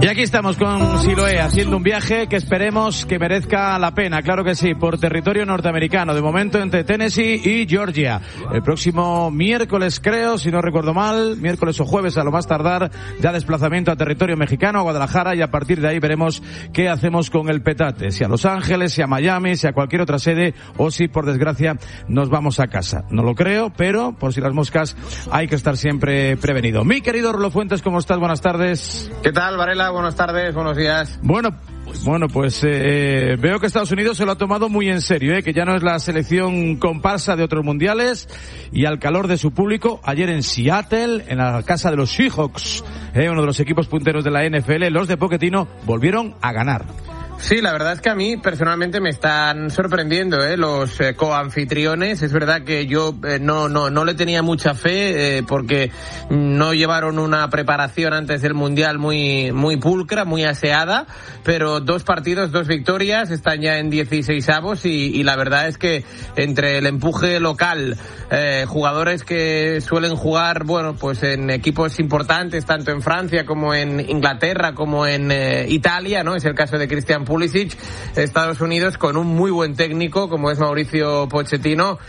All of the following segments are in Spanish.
Y aquí estamos con Siloé haciendo un viaje que esperemos que merezca la pena, claro que sí, por territorio norteamericano, de momento entre Tennessee y Georgia. El próximo miércoles, creo, si no recuerdo mal, miércoles o jueves a lo más tardar, ya desplazamiento a territorio mexicano, a Guadalajara, y a partir de ahí veremos qué hacemos con el petate, si a Los Ángeles, si a Miami, si a cualquier otra sede, o si por desgracia nos vamos a casa. No lo creo, pero por si las moscas hay que estar siempre prevenido. Mi querido Rulo Fuentes, ¿cómo estás? Buenas tardes. ¿Qué tal, Varela? Buenas tardes, buenos días. Bueno, pues veo que Estados Unidos se lo ha tomado muy en serio, que ya no es la selección comparsa de otros mundiales, y al calor de su público, ayer en Seattle, en la casa de los Seahawks, uno de los equipos punteros de la NFL, los de Pochettino volvieron a ganar. Sí, la verdad es que a mí personalmente me están sorprendiendo los coanfitriones. Es verdad que yo no le tenía mucha fe porque no llevaron una preparación antes del Mundial muy pulcra, muy aseada, pero 2 partidos, 2 victorias, están ya en 16avos y la verdad es que entre el empuje local, jugadores que suelen jugar, bueno, pues en equipos importantes, tanto en Francia como en Inglaterra, como en Italia, ¿no? Es el caso de Christian Pulisic. Estados Unidos, con un muy buen técnico como es Mauricio Pochettino,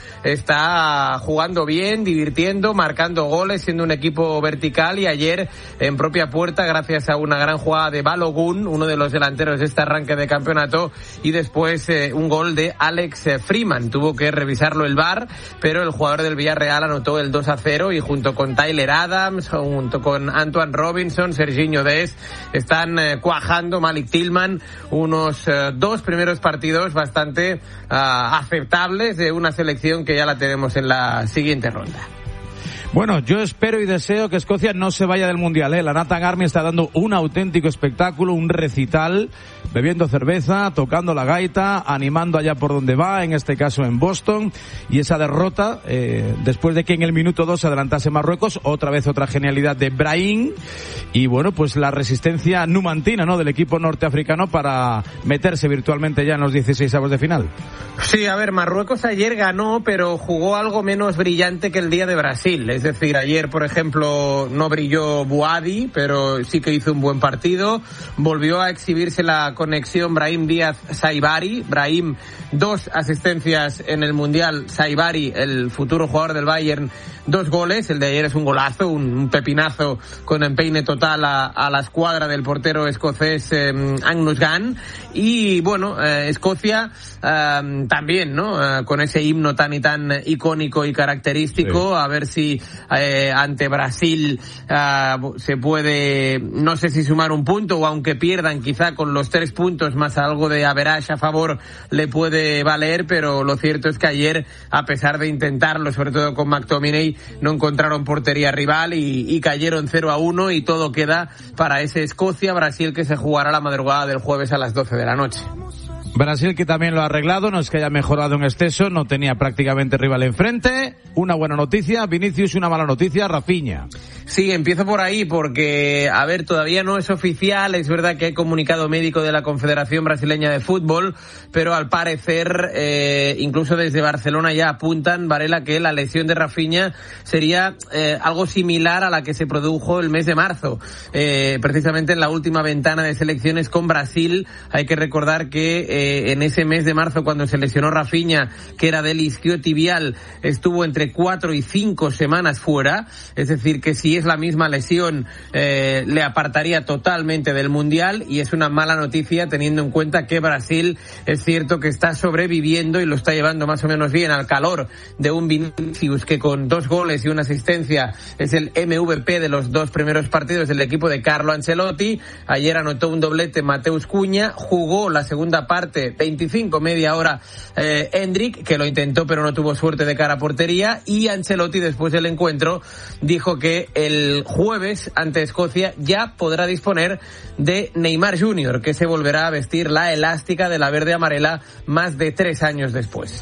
está jugando bien, divirtiendo, marcando goles, siendo un equipo vertical, y ayer en propia puerta, gracias a una gran jugada de Balogun, uno de los delanteros de este arranque de campeonato, y después un gol de Alex Freeman. Tuvo que revisarlo el VAR, pero el jugador del Villarreal anotó el 2-0 y junto con Tyler Adams, junto con Antoine Robinson, Serginho Dest, están cuajando, Malik Tillman, unos 2 primeros partidos bastante aceptables de una selección que ya la tenemos en la siguiente ronda. Bueno, yo espero y deseo que Escocia no se vaya del Mundial, La Nathan Army está dando un auténtico espectáculo, un recital, bebiendo cerveza, tocando la gaita, animando allá por donde va, en este caso en Boston, y esa derrota, después de que en el minuto 2 se adelantase Marruecos, otra vez otra genialidad de Brahim, y bueno, pues la resistencia numantina, ¿no?, del equipo norteafricano para meterse virtualmente ya en los 16avos de final. Sí, a ver, Marruecos ayer ganó, pero jugó algo menos brillante que el día de Brasil. Es decir, ayer, por ejemplo, no brilló Bouadi, pero sí que hizo un buen partido. Volvió a exhibirse la conexión Brahim Díaz-Saibari. Brahim, 2 asistencias en el Mundial. Saibari, el futuro jugador del Bayern, 2 goles. El de ayer es un golazo, un pepinazo con empeine total a la escuadra del portero escocés Agnus Gunn. Y bueno, Escocia también, ¿no? Con ese himno tan icónico y característico. Sí. A ver si ante Brasil se puede, no sé si sumar un punto, o aunque pierdan, quizá con los 3 puntos más algo de average a favor le puede valer, pero lo cierto es que ayer, a pesar de intentarlo, sobre todo con McTominay, no encontraron portería rival y cayeron 0-1, y todo queda para ese Escocia-Brasil que se jugará la madrugada del jueves a las 12 de la noche. Brasil, que también lo ha arreglado, no es que haya mejorado en exceso, no tenía prácticamente rival enfrente. Una buena noticia, Vinicius, una mala noticia, Rafinha. Sí, empiezo por ahí porque, a ver, todavía no es oficial, es verdad que hay comunicado médico de la Confederación Brasileña de Fútbol, pero al parecer, incluso desde Barcelona ya apuntan, Varela, que la lesión de Rafinha sería algo similar a la que se produjo el mes de marzo. Precisamente en la última ventana de selecciones con Brasil, hay que recordar que en ese mes de marzo, cuando se lesionó Rafinha, que era del isquiotibial, estuvo entre 4 y 5 semanas fuera, es decir, que si es la misma lesión, le apartaría totalmente del Mundial, y es una mala noticia teniendo en cuenta que Brasil es cierto que está sobreviviendo y lo está llevando más o menos bien al calor de un Vinicius que con 2 goles y una asistencia es el MVP de los 2 primeros partidos del equipo de Carlo Ancelotti. Ayer anotó un doblete Mateus Cunha, jugó la segunda parte, 25, media hora, Endrick, que lo intentó pero no tuvo suerte de cara a portería, y Ancelotti después del encuentro dijo que el jueves ante Escocia ya podrá disponer de Neymar Jr., que se volverá a vestir la elástica de la verde amarela más de 3 años después.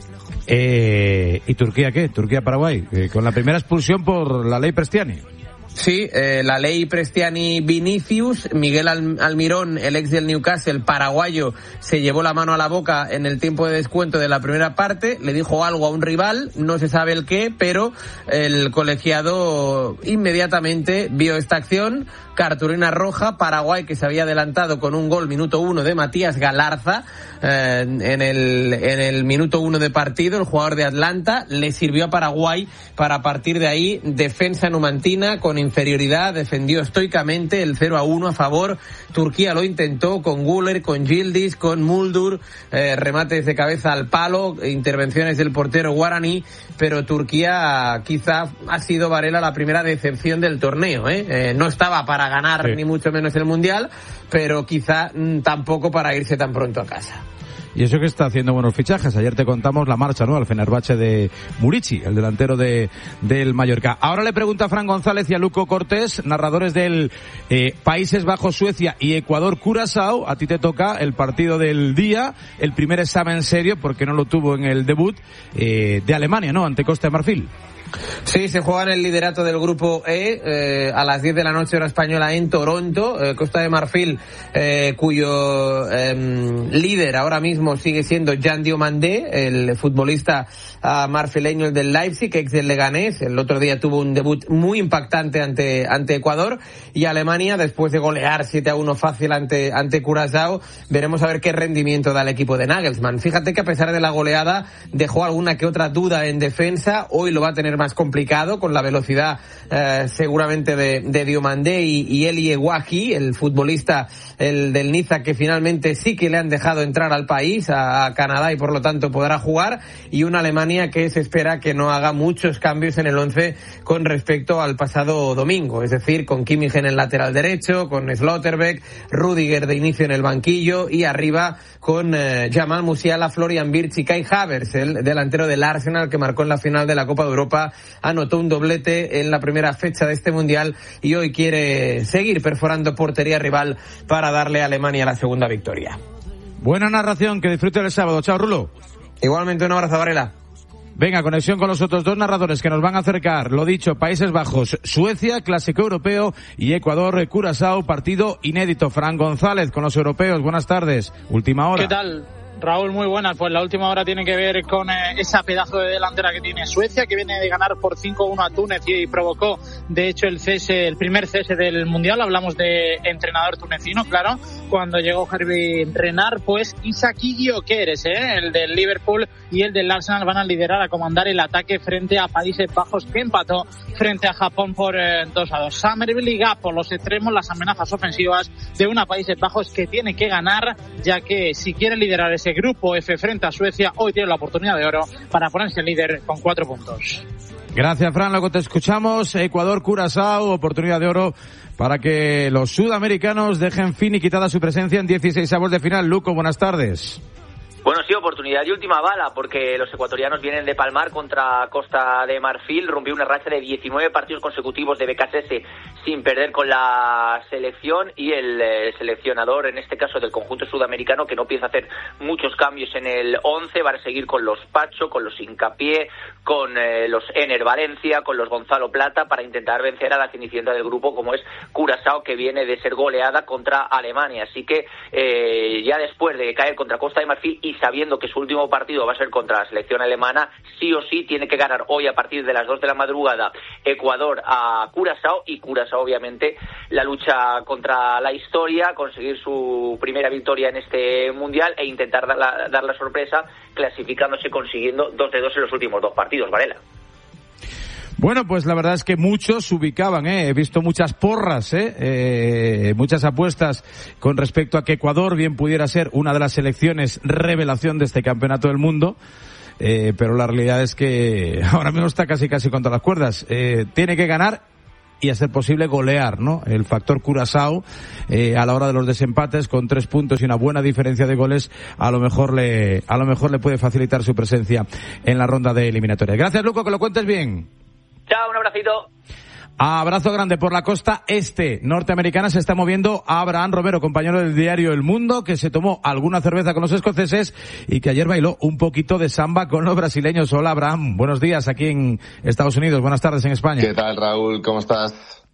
¿Y Turquía qué? ¿Turquía-Paraguay? Con la primera expulsión por la ley Prestiani. Sí, la ley Prestiani-Vinicius, Miguel Almirón, el ex del Newcastle, paraguayo, se llevó la mano a la boca en el tiempo de descuento de la primera parte, le dijo algo a un rival, no se sabe el qué, pero el colegiado inmediatamente vio esta acción, cartulina roja, Paraguay que se había adelantado con un gol minuto 1 de Matías Galarza en el minuto 1 de partido, el jugador de Atlanta, le sirvió a Paraguay para, a partir de ahí, defensa numantina con inferioridad, defendió estoicamente el 0-1 a favor. Turquía lo intentó con Güler, con Yildiz, con Muldur, remates de cabeza al palo, intervenciones del portero guaraní, pero Turquía quizá ha sido, Varela, la primera decepción del torneo, no estaba para ganar ni mucho menos el Mundial, pero quizá tampoco para irse tan pronto a casa. Y eso que está haciendo buenos fichajes. Ayer te contamos la marcha, ¿no?, al Fenerbahce de Murici, el delantero del Mallorca. Ahora le pregunta a Fran González y a Luco Cortés, narradores del Países Bajos, Suecia y Ecuador, Curazao. A ti te toca el partido del día, el primer examen serio, porque no lo tuvo en el debut, de Alemania, ¿no?, ante Costa de Marfil. Sí, se juega en el liderato del grupo E, a las 10 de la noche hora española en Toronto. Costa de Marfil, cuyo líder ahora mismo sigue siendo Jan Diomandé, el futbolista marfileño del Leipzig, ex del Leganés. El otro día tuvo un debut muy impactante ante Ecuador. Y Alemania, después de golear 7-1 fácil ante Curazao, veremos a ver qué rendimiento da el equipo de Nagelsmann. Fíjate que a pesar de la goleada dejó alguna que otra duda en defensa. Hoy lo va a tener más complicado con la velocidad seguramente de Diomandé y Eli Eguaji, el futbolista del Niza, que finalmente sí que le han dejado entrar al país, a Canadá, y por lo tanto podrá jugar, y una Alemania que se espera que no haga muchos cambios en el 11 con respecto al pasado domingo, es decir, con Kimmich en el lateral derecho, con Slotterbeck, Rüdiger de inicio en el banquillo, y arriba con Jamal Musiala, Florian Wirtz y Kai Havertz, el delantero del Arsenal que marcó en la final de la Copa de Europa, anotó un doblete en la primera fecha de este Mundial y hoy quiere seguir perforando portería rival para darle a Alemania la segunda victoria. Buena narración, que disfrute el sábado. Chao, Rulo. Igualmente, un abrazo, Varela. Venga, conexión con los otros dos narradores que nos van a acercar. Lo dicho, Países Bajos, Suecia, clásico europeo, y Ecuador, Curazao, partido inédito. Fran González con los europeos. Buenas tardes. Última hora. ¿Qué tal? Raúl, muy buenas. Pues la última hora tiene que ver con esa pedazo de delantera que tiene Suecia, que viene de ganar por 5-1 a Túnez y provocó, de hecho, el primer cese del Mundial. Hablamos de entrenador tunecino, claro. Cuando llegó Hervé Renard, pues Isaki Gyökeres, el del Liverpool y el del Arsenal, van a liderar, a comandar el ataque frente a Países Bajos, que empató frente a Japón por 2-2. Summerville y Gap por los extremos, las amenazas ofensivas de una Países Bajos que tiene que ganar, ya que si quiere liderar ese grupo F frente a Suecia, hoy tiene la oportunidad de oro para ponerse líder con 4 puntos. Gracias, Fran. Luego te escuchamos. Ecuador, Curazao, oportunidad de oro para que los sudamericanos dejen finiquitada su presencia en 16avos de final. Luco, buenas tardes. Bueno, sí, oportunidad y última bala, porque los ecuatorianos vienen de palmar contra Costa de Marfil, rompió una racha de 19 partidos consecutivos de BKSS sin perder con la selección, y el seleccionador, en este caso del conjunto sudamericano, que no piensa hacer muchos cambios en el 11, va a seguir con los Pacho, con los Hincapié, con los Ener Valencia, con los Gonzalo Plata, para intentar vencer a la cenicienta del grupo, como es Curazao, que viene de ser goleada contra Alemania. Así que ya después de caer contra Costa de Marfil y sabiendo que su último partido va a ser contra la selección alemana, sí o sí tiene que ganar hoy a partir de las 2 de la madrugada Ecuador a Curazao, y Curazao obviamente la lucha contra la historia, conseguir su primera victoria en este Mundial e intentar dar la sorpresa clasificándose, consiguiendo 2-2 en los últimos 2 partidos, Varela. Bueno, pues la verdad es que muchos se ubicaban, he visto muchas porras, muchas apuestas con respecto a que Ecuador bien pudiera ser una de las selecciones revelación de este campeonato del mundo, pero la realidad es que ahora mismo está casi contra las cuerdas. Tiene que ganar y, a ser posible, golear, ¿no? El factor Curazao, a la hora de los desempates, con 3 puntos y una buena diferencia de goles, a lo mejor le puede facilitar su presencia en la ronda de eliminatoria. Gracias, Luco, que lo cuentes bien. Chao, un abracito. Abrazo grande. Por la costa este norteamericana se está moviendo Abraham Romero, compañero del diario El Mundo, que se tomó alguna cerveza con los escoceses y que ayer bailó un poquito de samba con los brasileños. Hola, Abraham, buenos días aquí en Estados Unidos, buenas tardes en España. ¿Qué tal, Raúl? ¿Cómo estás?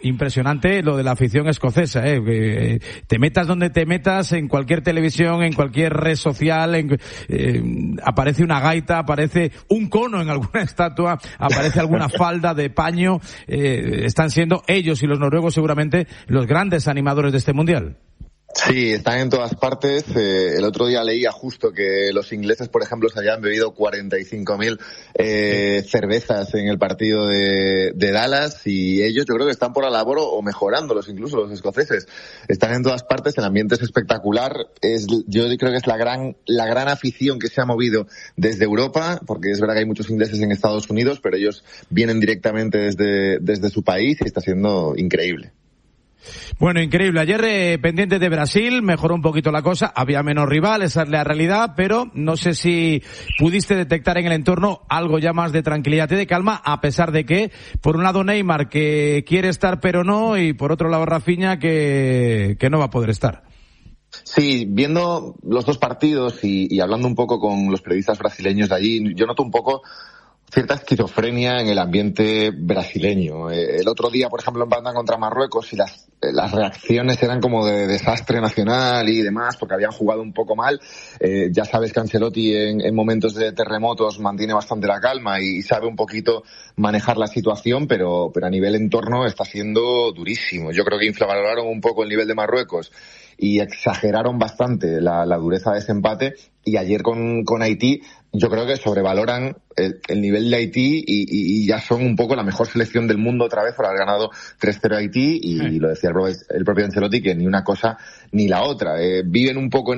impresionante lo de la afición escocesa, te metas donde te metas, en cualquier televisión, en cualquier red social, aparece una gaita, aparece un cono en alguna estatua, aparece alguna falda de paño. Están siendo ellos y los noruegos seguramente los grandes animadores de este mundial. Sí, están en todas partes. El otro día leía justo que los ingleses, por ejemplo, se habían bebido 45.000 cervezas en el partido de Dallas, y ellos yo creo que están por la labor o mejorándolos, incluso los escoceses. Están en todas partes, el ambiente es espectacular. Yo creo que es la gran afición que se ha movido desde Europa, porque es verdad que hay muchos ingleses en Estados Unidos, pero ellos vienen directamente desde su país y está siendo increíble. Bueno, increíble. Ayer pendiente de Brasil, mejoró un poquito la cosa, había menos rival, esa es la realidad, pero no sé si pudiste detectar en el entorno algo ya más de tranquilidad y de calma, a pesar de que, por un lado Neymar, que quiere estar pero no, y por otro lado Rafinha, que no va a poder estar. Sí, viendo los dos partidos y hablando un poco con los periodistas brasileños de allí, yo noto un poco cierta esquizofrenia en el ambiente brasileño. El otro día, por ejemplo, empatan contra Marruecos y las reacciones eran como de desastre nacional y demás, porque habían jugado un poco mal. Ya sabes que Ancelotti en momentos de terremotos mantiene bastante la calma y sabe un poquito manejar la situación, pero a nivel entorno está siendo durísimo. Yo creo que infravaloraron un poco el nivel de Marruecos y exageraron bastante la dureza de ese empate, y ayer con Haití yo creo que sobrevaloran el nivel de Haití y ya son un poco la mejor selección del mundo otra vez por haber ganado 3-0 a Haití, y lo decía el propio Ancelotti, que ni una cosa ni la otra. Viven un poco en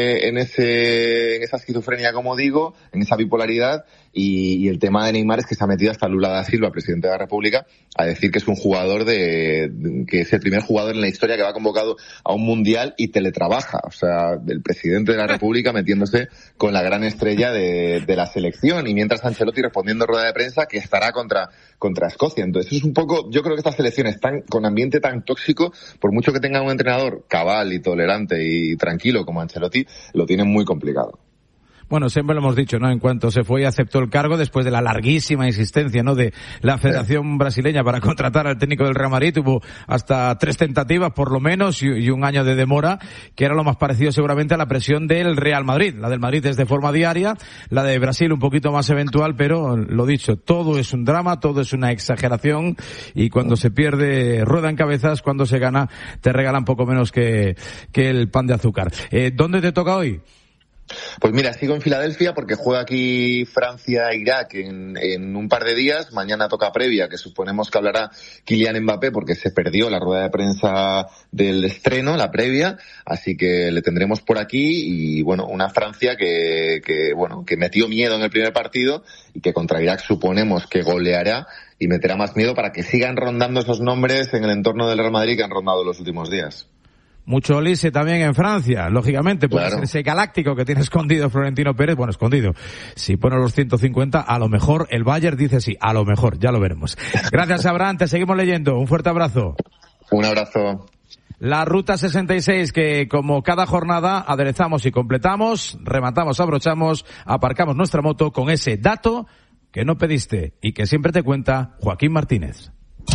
esa esquizofrenia, como digo, en esa bipolaridad, y el tema de Neymar es que se ha metido hasta Lula da Silva, presidente de la República, a decir que es un jugador que es el primer jugador en la historia que va convocado a un mundial y teletrabaja. O sea, el presidente de la República metiéndose con la gran estrella de la selección, y mientras Ancelotti respondiendo en rueda de prensa que estará contra Escocia. Entonces es un poco, yo creo que estas selecciones están con ambiente tan tóxico, por mucho que tengan un entrenador cabal y tolerante y tranquilo como Ancelotti, lo tienen muy complicado. Bueno, siempre lo hemos dicho, ¿no? En cuanto se fue y aceptó el cargo, después de la larguísima insistencia, ¿no?, de la Federación Brasileña para contratar al técnico del Real Madrid, hubo hasta 3 tentativas por lo menos y un año de demora, que era lo más parecido seguramente a la presión del Real Madrid. La del Madrid es de forma diaria, la de Brasil un poquito más eventual, pero lo dicho, todo es un drama, todo es una exageración, y cuando se pierde ruedan cabezas, cuando se gana te regalan poco menos que el pan de azúcar. ¿Dónde te toca hoy? Pues mira, sigo en Filadelfia porque juega aquí Francia-Irak en un par de días. Mañana toca previa, que suponemos que hablará Kylian Mbappé porque se perdió la rueda de prensa del estreno, la previa, así que le tendremos por aquí. Y bueno, una Francia que metió miedo en el primer partido y que contra Irak suponemos que goleará y meterá más miedo para que sigan rondando esos nombres en el entorno del Real Madrid que han rondado los últimos días. Mucho Olise también en Francia, lógicamente, puede ser ese galáctico que tiene escondido Florentino Pérez, bueno, escondido. Si pone los 150, a lo mejor el Bayern dice sí, a lo mejor, ya lo veremos. Gracias, Abraham, te seguimos leyendo, un fuerte abrazo. Un abrazo. La Ruta 66, que como cada jornada aderezamos y completamos, rematamos, abrochamos, aparcamos nuestra moto con ese dato que no pediste y que siempre te cuenta Joaquín Martínez.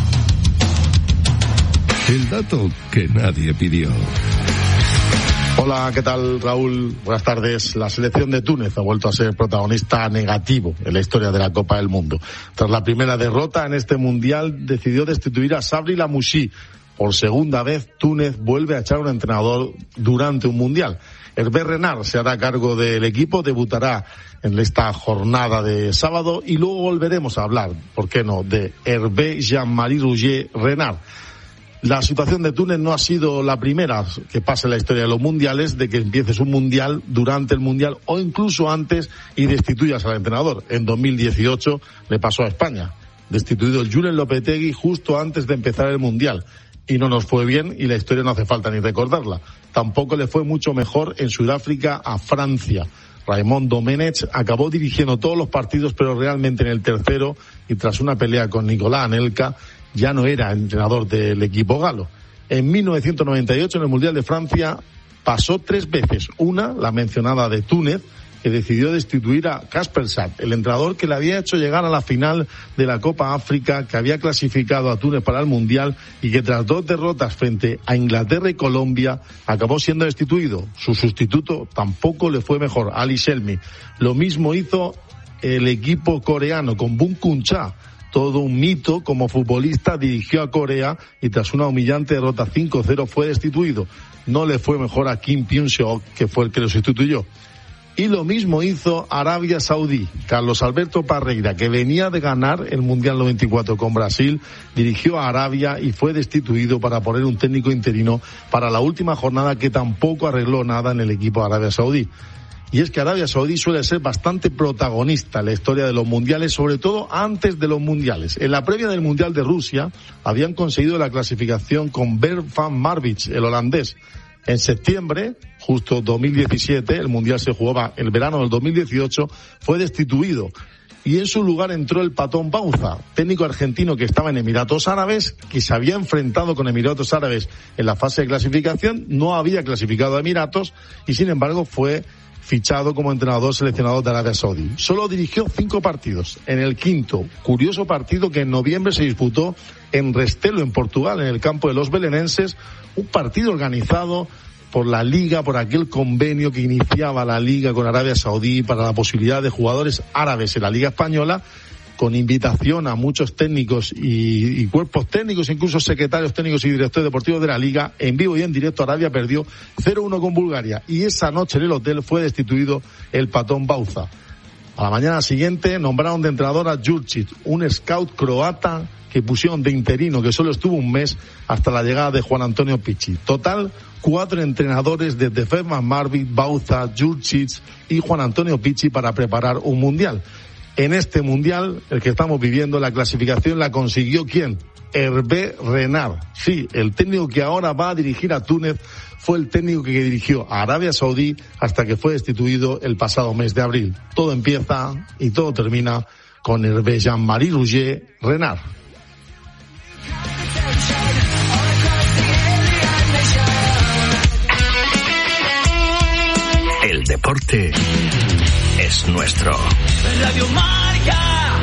El dato que nadie pidió. Hola, ¿qué tal, Raúl? Buenas tardes. La selección de Túnez ha vuelto a ser protagonista negativo en la historia de la Copa del Mundo. Tras la primera derrota en este Mundial, decidió destituir a Sabri Lamouchi. Por segunda vez, Túnez vuelve a echar un entrenador durante un Mundial. Hervé Renard se hará cargo del equipo, debutará en esta jornada de sábado y luego volveremos a hablar, ¿por qué no?, de Hervé Jean-Marie Rouget Renard. La situación de Túnez no ha sido la primera que pasa en la historia de los mundiales, de que empieces un mundial durante el mundial o incluso antes y destituyas al entrenador. En 2018 le pasó a España, destituido el Julen Lopetegui justo antes de empezar el mundial. Y no nos fue bien y la historia no hace falta ni recordarla. Tampoco le fue mucho mejor en Sudáfrica a Francia. Raymond Domenech acabó dirigiendo todos los partidos, pero realmente en el tercero, y tras una pelea con Nicolás Anelka, ya no era entrenador del equipo galo. En 1998, en el Mundial de Francia, pasó 3 veces. Una, la mencionada de Túnez, que decidió destituir a Kasper Saad, el entrenador que le había hecho llegar a la final de la Copa África, que había clasificado a Túnez para el Mundial y que tras 2 derrotas frente a Inglaterra y Colombia acabó siendo destituido. Su sustituto tampoco le fue mejor, Ali Shelmy. Lo mismo hizo el equipo coreano con Bum Kun-cha. Todo un mito como futbolista, dirigió a Corea y tras una humillante derrota 5-0 fue destituido. No le fue mejor a Kim Pyung-seok, que fue el que lo sustituyó. Y lo mismo hizo Arabia Saudí. Carlos Alberto Parreira, que venía de ganar el Mundial 94 con Brasil, dirigió a Arabia y fue destituido para poner un técnico interino para la última jornada, que tampoco arregló nada en el equipo de Arabia Saudí. Y es que Arabia Saudí suele ser bastante protagonista en la historia de los mundiales, sobre todo antes de los mundiales. En la previa del Mundial de Rusia habían conseguido la clasificación con Bert van Marwijk, el holandés. En septiembre, justo 2017, el Mundial se jugaba el verano del 2018, fue destituido. Y en su lugar entró el Patón Bauza, técnico argentino que estaba en Emiratos Árabes, que se había enfrentado con Emiratos Árabes en la fase de clasificación, no había clasificado a Emiratos y sin embargo fue fichado como entrenador seleccionador de Arabia Saudí. Solo dirigió 5 partidos. En el quinto, curioso partido que en noviembre se disputó en Restelo, en Portugal, en el campo de los belenenses, un partido organizado por la Liga, por aquel convenio que iniciaba la Liga con Arabia Saudí para la posibilidad de jugadores árabes en la Liga Española, con invitación a muchos técnicos y cuerpos técnicos, incluso secretarios técnicos y directores deportivos de la Liga. En vivo y en directo, Arabia perdió 0-1 con Bulgaria y esa noche en el hotel fue destituido el Patón Bauza. A la mañana siguiente nombraron de entrenador a Jurčić, un scout croata que pusieron de interino, que solo estuvo un mes hasta la llegada de Juan Antonio Pichi. Total, 4 entrenadores desde Bert Marwijk, Bauza, Jurčić y Juan Antonio Pichi para preparar un mundial. En este mundial, el que estamos viviendo, la clasificación la consiguió ¿quién? Hervé Renard. Sí, el técnico que ahora va a dirigir a Túnez fue el técnico que dirigió a Arabia Saudí hasta que fue destituido el pasado mes de abril. Todo empieza y todo termina con Hervé Jean-Marie Rouget Renard. El deporte es nuestro. Radio Marca.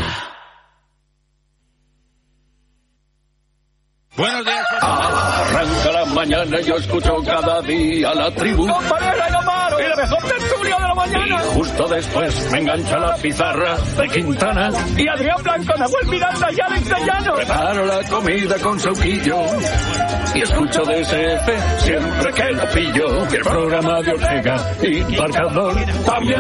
Buenos días. Arranca la mañana, yo escucho cada día la tribu. Con Varela y Amaro, y la mejor tertulia de la mañana. Y justo después me engancha la pizarra de Quintana. Y Adrián Blanco, Nahuel Miranda y Alex de Llano. Preparo la comida con Sauquillo. Y escucho DSF siempre que lo pillo. Y el programa de Ortega y Marcador también.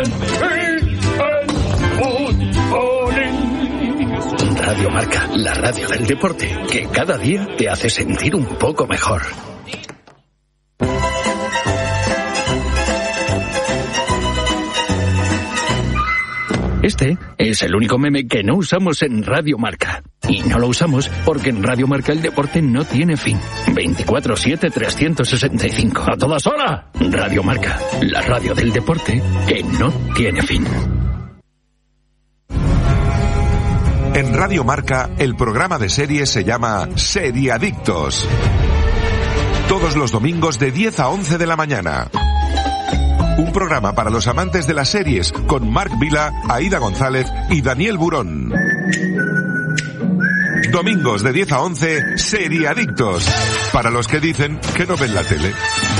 Radio Marca, la radio del deporte, que cada día te hace sentir un poco mejor. Este es el único meme que no usamos en Radio Marca. Y no lo usamos porque en Radio Marca el deporte no tiene fin. 24/7, 365. ¡A todas horas! Radio Marca, la radio del deporte que no tiene fin. En Radio Marca, el programa de series se llama Seriadictos. Todos los domingos de 10 a 11 de la mañana. Un programa para los amantes de las series con Marc Vila, Aida González y Daniel Burón. Domingos de 10 a 11, Seriadictos. Para los que dicen que no ven la tele.